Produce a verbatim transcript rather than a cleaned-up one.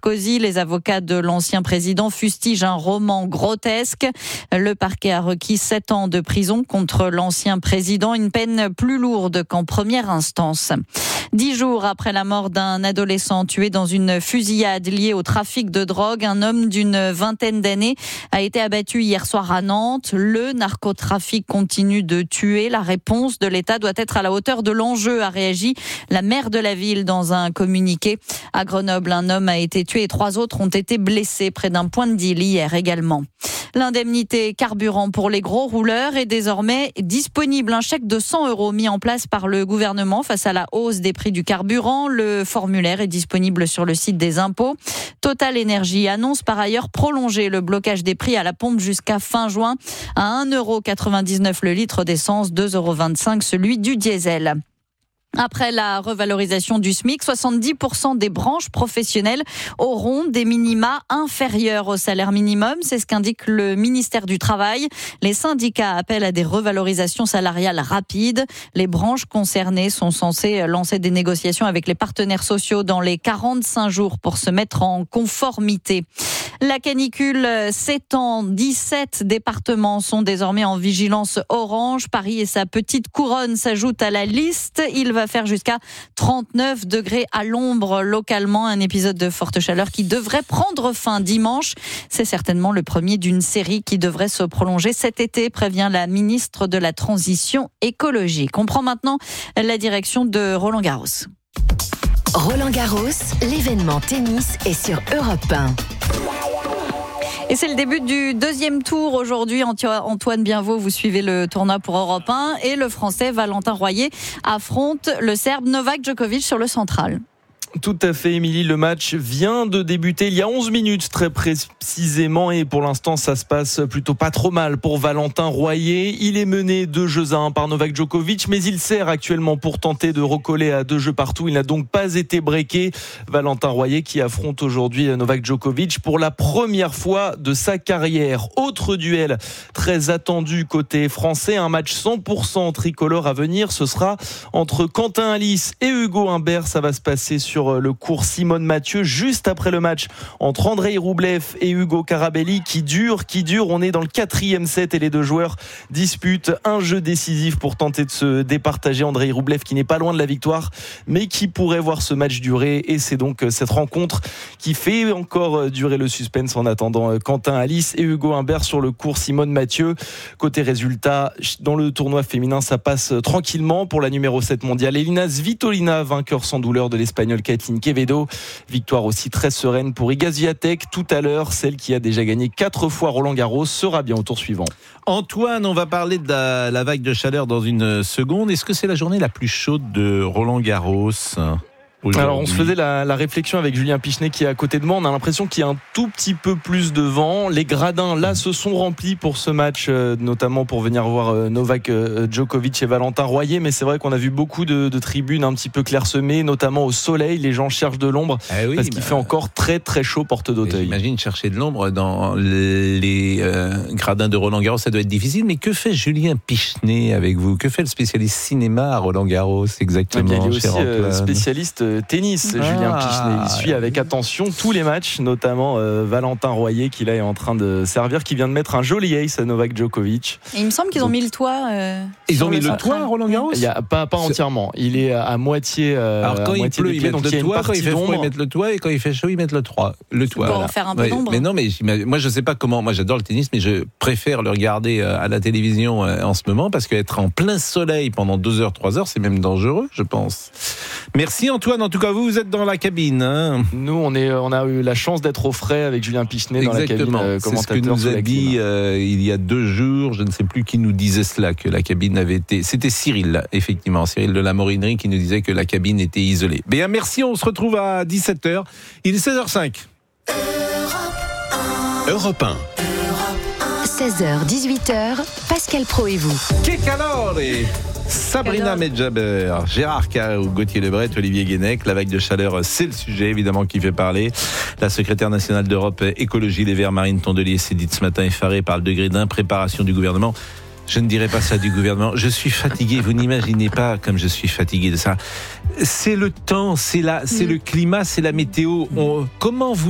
Sarkozy. Les avocats de l'ancien président fustigent un roman grotesque. Le parquet a requis sept ans de prison contre l'ancien président, une peine plus lourde qu'en première instance. Dix jours après la mort d'un adolescent tué dans une fusillade liée au trafic de drogue, un homme d'une vingtaine d'années a été abattu hier soir à Nantes. Le narcotrafic continue de tuer. La réponse de l'État doit être à la hauteur de l'enjeu, a réagi la maire de la ville dans un communiqué. À Grenoble, un homme a été tué et trois autres ont été blessés près d'un point de deal hier également. L'indemnité carburant pour les gros rouleurs est désormais disponible. Un chèque de cent euros mis en place par le gouvernement face à la hausse des prix du carburant. Le formulaire est disponible sur le site des impôts. Total Énergie annonce par ailleurs prolonger le blocage des prix à la pompe jusqu'à fin juin à un euro quatre-vingt-dix-neuf le litre d'essence, deux euros vingt-cinq celui du diesel. Après la revalorisation du SMIC, soixante-dix pour cent des branches professionnelles auront des minima inférieurs au salaire minimum. C'est ce qu'indique le ministère du Travail. Les syndicats appellent à des revalorisations salariales rapides. Les branches concernées sont censées lancer des négociations avec les partenaires sociaux dans les quarante-cinq jours pour se mettre en conformité. La canicule s'étend. dix-sept départements sont désormais en vigilance orange. Paris et sa petite couronne s'ajoutent à la liste. Il va faire jusqu'à trente-neuf degrés à l'ombre localement. Un épisode de forte chaleur qui devrait prendre fin dimanche. C'est certainement le premier d'une série qui devrait se prolonger cet été, prévient la ministre de la Transition écologique. On prend maintenant la direction de Roland Garros. Roland Garros, l'événement tennis est sur Europe un. Et c'est le début du deuxième tour aujourd'hui. Antoine Bienvaux, vous suivez le tournoi pour Europe un. Et le Français Valentin Royer affronte le Serbe Novak Djokovic sur le central. Tout à fait, Émilie. Le match vient de débuter il y a onze minutes très précisément et pour l'instant ça se passe plutôt pas trop mal pour Valentin Royer. Il est mené deux jeux à un par Novak Djokovic, mais il sert actuellement pour tenter de recoller à deux jeux partout. Il n'a donc pas été breaké. Valentin Royer qui affronte aujourd'hui Novak Djokovic pour la première fois de sa carrière. Autre duel très attendu côté français, un match cent pour cent tricolore à venir. Ce sera entre Quentin Halys et Hugo Humbert. Ça va se passer sur le cours Simone Mathieu, juste après le match entre Andrei Roublev et Hugo Carabelli qui dure, qui dure. On est dans le quatrième set et les deux joueurs disputent un jeu décisif pour tenter de se départager. Andrei Roublev qui n'est pas loin de la victoire, mais qui pourrait voir ce match durer. Et c'est donc cette rencontre qui fait encore durer le suspense en attendant Quentin Halys et Hugo Humbert sur le cours Simone Mathieu. Côté résultat, dans le tournoi féminin, ça passe tranquillement pour la numéro sept mondiale. Elina Svitolina, vainqueur sans douleur de l'Espagnol Katlyn Quevedo. Victoire aussi très sereine pour Iga Swiatek tout à l'heure. Celle qui a déjà gagné quatre fois Roland Garros sera bien au tour suivant. Antoine, on va parler de la, la vague de chaleur dans une seconde. Est-ce que c'est la journée la plus chaude de Roland Garros ? Alors on se faisait la, la réflexion avec Julien Pichenet qui est à côté de moi. On a l'impression qu'il y a un tout petit peu plus de vent. Les gradins là se sont remplis pour ce match, euh, notamment pour venir voir euh, Novak euh, Djokovic et Valentin Royer. Mais c'est vrai qu'on a vu beaucoup de, de tribunes un petit peu clairsemées, notamment au soleil. Les gens cherchent de l'ombre eh oui, parce qu'il bah, fait encore très très chaud porte d'Auteuil. J'imagine chercher de l'ombre dans les euh, gradins de Roland Garros, ça doit être difficile. Mais que fait Julien Pichenet avec vous ? Que fait le spécialiste cinéma à Roland Garros exactement ? eh bien, Il est aussi euh, spécialiste tennis, ah, Julien Pichenet. Il suit avec attention tous les matchs, notamment euh, Valentin Royer qui là est en train de servir, qui vient de mettre un joli ace à Novak Djokovic. Et il me semble qu'ils ont mis le toit. Euh, ils ont mis le, le toit à Roland Garros. Il y a pas pas entièrement. Il est à moitié. Euh, Alors quand il pleut, ils mettent le toit. Quand il fait froid, ils mettent le toit. Et quand il fait chaud, ils mettent le toit. Le toit. Pour voilà. en faire un peu d'ombre. Mais non, mais moi je sais pas comment. Moi j'adore le tennis, mais je préfère le regarder à la télévision en ce moment parce qu'être en plein soleil pendant deux heures, trois heures, c'est même dangereux, je pense. Merci Antoine. En tout cas, vous vous êtes dans la cabine. Hein. Nous, on est, on a eu la chance d'être au frais avec Julien Pichenet dans Exactement. la cabine. Euh, c'est ce que nous a dit euh, il y a deux jours. Je ne sais plus qui nous disait cela, que la cabine avait été. C'était Cyril, effectivement, Cyril de la Morinerie qui nous disait que la cabine était isolée. Bien, merci. On se retrouve à dix-sept heures. Il est seize heures cinq. Europe un. seize heures, dix-huit heures. Pascal Praud et vous. Que calore! Sabrina Medjaber, Gérard Carré, Gauthier Lebret, Olivier Guénec. La vague de chaleur, c'est le sujet évidemment qui fait parler. La secrétaire nationale d'Europe Écologie Les Verts, Marine Tondelier, s'est dite ce matin effarée par le degré d'impréparation du gouvernement. Je ne dirais pas ça du gouvernement. Je suis fatigué. Vous n'imaginez pas comme je suis fatigué de ça. C'est le temps, c'est la, c'est le climat, c'est la météo. On, comment vous